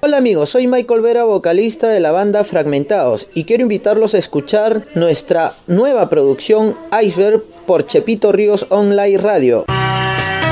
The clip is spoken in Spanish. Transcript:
Hola amigos, soy Michael Vera, vocalista de la banda Fragmentados, y quiero invitarlos a escuchar nuestra nueva producción Iceberg por Chepito Ríos Online Radio.